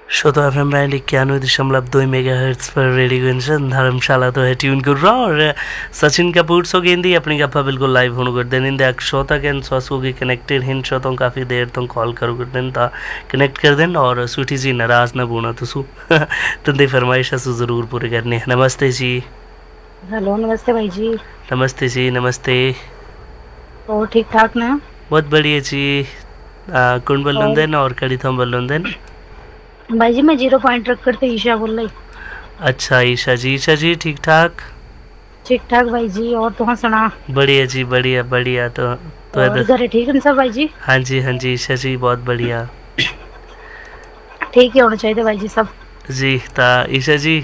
श्रोता FM band 91.2 megahertz पर radio गंजन धर्मशाला तो है ट्यून कर रहा और सचिन कपूर सो गेंदी अपनी गप्पा बिल्कुल लाइव होने कर देने इंदे श्रोता के स्वास्थ्य की कनेक्टेड हिंद श्रोतों काफ़ी देर तो कॉल करो कर देन ता कनेक्ट कर देन और स्वीटी जी नाराज ना बोना तुसु तुंदी फरमाइश असु ज़रूर पूरी करनी है। नमस्ते जी। हेलो नमस्ते भाई जी। नमस्ते जी नमस्ते। और ठीक ठाक ना? बहुत बढ़िया जी। कौन बोल देन और कड़ी थम बोल देन? भाई जी मैं 0 पॉइंट रख करते ईशा बोल रही। अच्छा ईशा जी ठीक ठाक भाई जी। और तुम सुना? बढ़िया जी बढ़िया बढ़िया। तो और घर ठीक है सब भाई जी? हाँ जी ईशा जी बहुत बढ़िया। ठीक ही होना चाहिए भाई जी सब जी। ता ईशा जी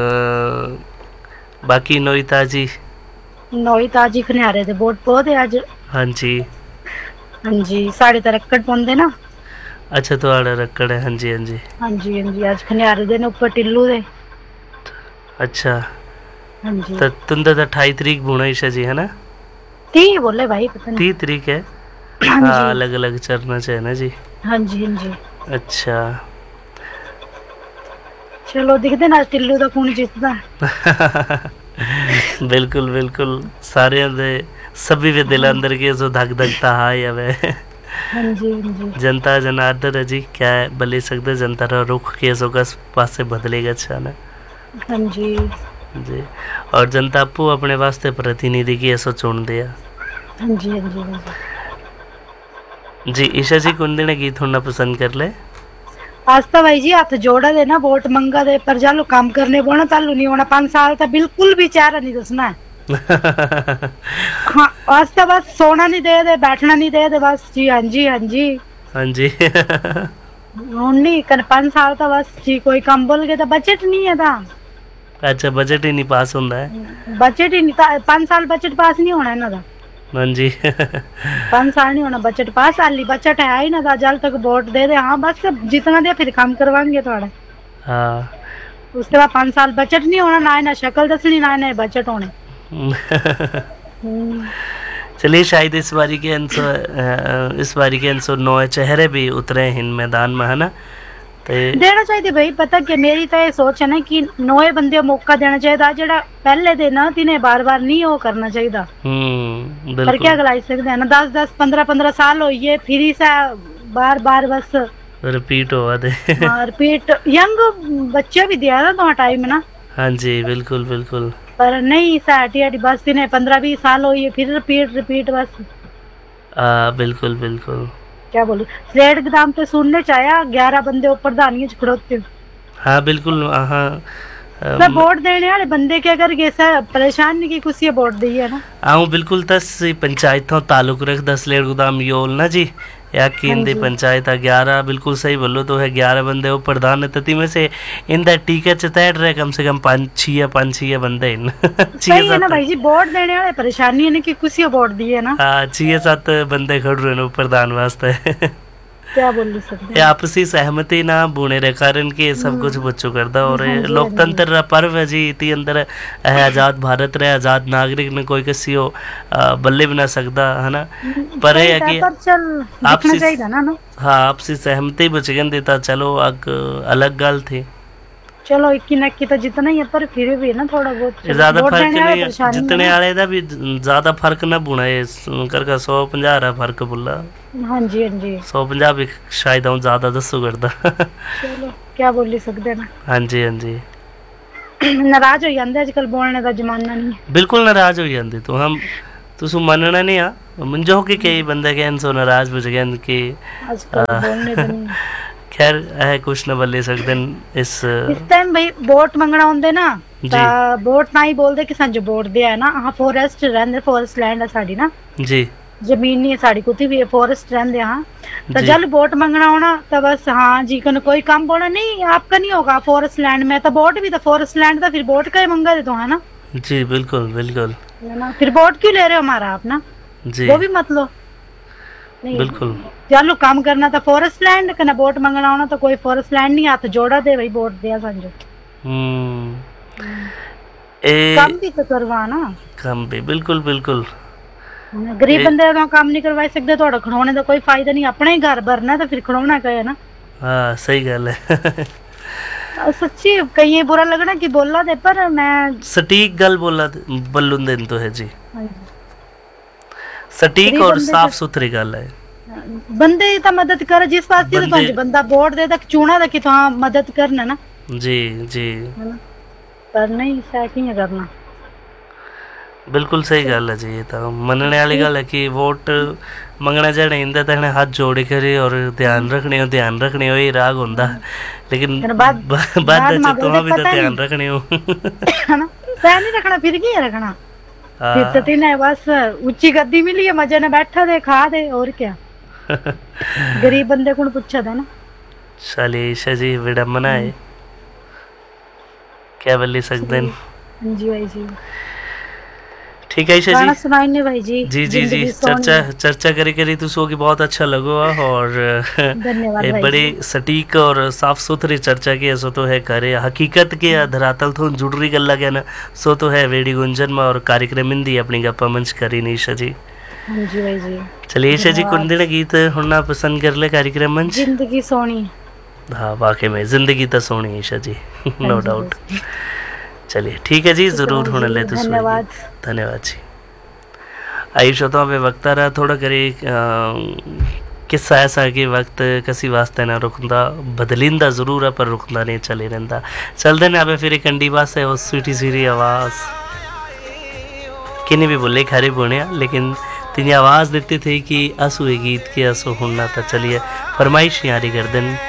बाकी नोई ताजी खने आ रहे थे बोट बहुत है आज। हाँ जी साढ़े तरक्कड़ पौंदे ना। अच्छा तो आड़ा रक्कड़ है। हाँ जी आज खने आ रहे थे ऊपर टिल्लू दे। अच्छा हाँ जी तो तुम तो 28 तारीख बुना ईशा जी है ना? 30 बोले भाई पता नहीं। 30 तारीख है। हाँ अलग अलग चरना चाहिए ना जी। हाँ जी अच्छा चलो दिखते ना टिल्लू का कौन जीतता। बिल्कुल बिल्कुल सारे सभी वे दिल अंदर के जो धक धकता हाय अब हाँ जी जनता जनार्दन है जी क्या है बले सकते जनता रा रुख के सो का पास से बदलेगा अच्छा ना। हाँ जी और जनता आपको अपने वास्ते प्रतिनिधि की ऐसा चुन दिया। हाँ जी जी ईशा जी कौन दिन गीत होना पसंद कर ले? आज तो भाई जी हाथ जोड़ा दे ना वोट मंगा दे पर जालो काम करने बोना तालू नहीं होना 5 साल तक बिल्कुल भी चारा नहीं दसना है। हाँ आज तो बस सोना नहीं दे बैठना नहीं दे बस जी। हाँ जी नहीं कर 5 साल तो बस जी कोई काम बोल के तो बजट नहीं है था। अच्छा बजट ही नहीं पास होता है। बजट ही नहीं 5 साल बजट पास नहीं होना है ना था। हाँ जी 5 साल नहीं होना बजट पास आली बजट है ही ना था जल तक वोट दे दे। हाँ बस जितना दे फिर काम करवाएंगे थोड़ा। हाँ उसके बाद 5 साल बजट नहीं होना ना शक्ल दसनी ना बजट होने। चलिए शायद इस बारी के आंसर 9 चेहरे भी उतरे हैं मैदान में है ना तो देना चाहिए भाई। पता क्या मेरी तो ये सोच है ना कि 9 बंदे मौका देना चाहिए जेड़ा पहले दे ना तिन्हें बार बार नहीं वो करना चाहिए। पर क्या गलाई सकते हैं ना 10 15 साल हो ये फिर से बार बार बस रिपीट हुआ दे। रिपीट यंग बच्चे भी दिया ना तो टाइम ना। हाँ जी बिल्कुल पर नहीं साटी बस इन्हें 15-20 साल हो ये फिर रिपीट बस। बिल्कुल क्या बोलूं स्लेट गोदाम तो सुनने चाहे 11 बंदे ऊपर दानियों खड़ोते। हाँ बिल्कुल हाँ सब वोट देने वाले बंदे के अगर कैसा परेशान नहीं की कुछ ये वोट दी है ना। आऊँ बिल्कुल तस पंचायतों तालुक रख 10 लेट गोदाम योल ना जी या केंद्रीय पंचायत 11 बिल्कुल सही बोलो तो है 11 बंदे वो प्रधान तती में से इंदा टीका चतैट रहे कम से कम 5-6 बंदे सही है ना भाई जी वोट देने वाले परेशानी है ना कि कुछ वोट दिए ना। हाँ 6-7 बंदे खड़ रहे प्रधान वास्ते। क्या बोल सकते आपसी सहमति ना बुने रे कारण के सब कुछ बच्चों करता और लोकतंत्र रा पर्व है जी इति अंदर आजाद भारत रे आजाद नागरिक ने कोई किसी हो बल्ले भी ना सकता है ना। पर है कि आपसी सहमति बचगन देता चलो अलग गल थी। चलो इक्की नक्की तो जितना ही है पर फिर भी ना थोड़ा बहुत ज्यादा फर्क नहीं जितने वाले दा भी ज्यादा फर्क ना बुना है कर का 150 रा फर्क बुला। हाँ जी 150 भी शायद हम ज्यादा दसो करदा। चलो क्या बोल सकते ना। हाँ जी नाराज हो जाते आजकल बोलने का जमाना नहीं है। बिल्कुल नाराज हो जाते तो हम तुसु मनना नहीं आ मुंजो के कई बंदे के सो नाराज बच गए कि खैर है कुछ न बल्ले सकते इस टाइम भाई वोट मंगना होंगे ना वोट ना ही बोलते कि संजो वोट दिया है ना। हाँ फॉरेस्ट रहंदे फॉरेस्ट लैंड है साड़ी ना जी जमीन नहीं है साड़ी कुछ भी फॉरेस्ट रहंदे। हाँ तो जल वोट मंगना होना तो बस हाँ जी कन कोई काम बोला नहीं आपका नहीं होगा फॉरेस्ट लैंड में तो वोट भी तो फॉरेस्ट लैंड था फिर वोट का ही मंगा दे तो है ना। जी बिल्कुल फिर वोट क्यों ले रहे हो हमारा आप ना जी वो भी मत लो नहीं बिल्कुल चलो काम करना था फॉरेस्ट लैंड का ना वोट मंगना होना तो कोई फॉरेस्ट लैंड नहीं हाथ जोड़ा दे भाई वोट दिया समझो। काम भी तो करवा ना काम भी बिल्कुल गरीब बंदे तो काम नहीं करवा सकते थोड़ा खड़ोने का कोई फायदा नहीं अपने ही घर भरना तो फिर खड़ोना का है ना। हाँ सही गल है सच्ची कहीं बुरा लगना कि बोला दे, पर मैं सटीक गल बोलन दिन तो है जी, हाँ सटीक और साफ सुथरी गल है। बंदे तो मदद कर जिस वास्ते तो बंदा वोट दे तक चुना दा कि तो हाँ मदद करना ना जी जी, पर नहीं सैकिंग करना। बिल्कुल सही गल है जी, ये तो मनने वाली गल है कि वोट मंगना जाने इंदा तो हाथ जोड़ करे और ध्यान रखने हो, ये राग होंदा, लेकिन बाद तो भी तो ध्यान रखने हो पैर नहीं रखना, फिर क्या रखना, फिर तो तीन बस ऊंची गद्दी मिली है, मजे ने बैठा दे खा दे और क्या गरीब बंदे को पूछा था ना। चलिए ईशा जी विडम्बना है, क्या बोल सकते हैं जी भाई जी। ठीक है ईशा जी, सुनाइए भाई जी। जी जी जी, चर्चा करी तो सो की बहुत अच्छा लगो, और धन्यवाद बड़ी सटीक और साफ सुथरी चर्चा की सो तो है करे हकीकत के धरातल तो जुड़ रही गल लगे ना, सो तो है वेड़ी गुंजन में और कार्यक्रम इंदी अपनी गप्पा मंच करी नहीं ईशा जी। जी भाई जी। चलिए ईशा जी कुछ दिन गीत हुना पसंद कर ले कार्यक्रम मंच। जिंदगी सोनी, हाँ वाकई में जिंदगी तो सोनी ईशा जी, नो डाउट। चलिए ठीक है जी, जरूर होने ले तो धन्यवाद धन्यवाद जी। आई श्रोताओं पे वक्त आ रहा थोड़ा करे किस्सा ऐसा कि वक्त किसी वास्ते ना रुकता, बदलिंदा जरूर है पर रुकता नहीं, चले रहता। चलते ने अब फिर एक कंडी वास्ते उस स्वीटी सीरी आवाज़ किन्नी भी बोले खरे बुने, लेकिन तिनी आवाज़ देती थी कि असु गीत के असु होना था। चलिए फरमाइश यारी कर दिन